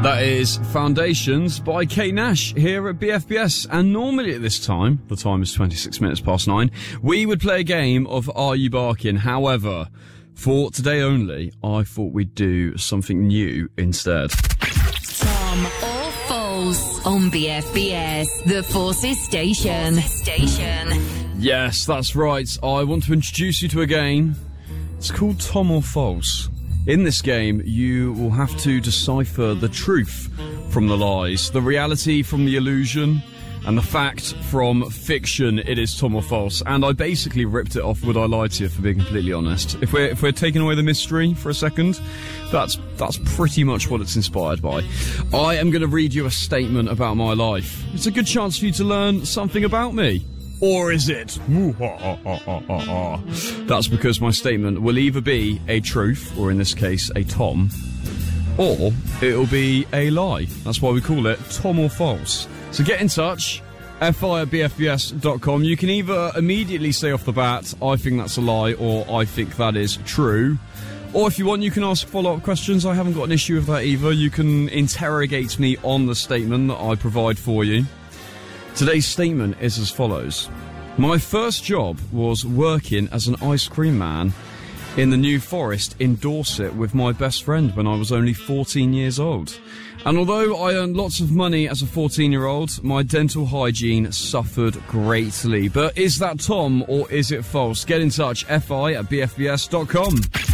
That is Foundations by Kate Nash here at BFBS. And normally at this time, the time is 26 minutes past 9, we would play a game of Are You Barking? However, for today only, I thought we'd do something new instead. Tom or false on BFBS, the Forces Station. Yes, that's right. I want to introduce you to a game. It's called Tom or False. In this game, you will have to decipher the truth from the lies, the reality from the illusion, and the fact from fiction. It is Tom or False. And I basically ripped it off Would I Lie to You, for being completely honest. If we're taking away the mystery for a second, that's pretty much what it's inspired by. I am going to read you a statement about my life. It's a good chance for you to learn something about me. Or is it? That's because my statement will either be a truth, or in this case, a Tom, or it'll be a lie. That's why we call it Tom or False. So get in touch, fi@bfbs.com. You can either immediately say off the bat, I think that's a lie, or I think that is true. Or if you want, you can ask follow-up questions. I haven't got an issue with that either. You can interrogate me on the statement that I provide for you. Today's statement is as follows. My first job was working as an ice cream man in the New Forest in Dorset with my best friend when I was only 14 years old. And although I earned lots of money as a 14-year-old, my dental hygiene suffered greatly. But is that Tom or is it false? Get in touch, fi@bfbs.com.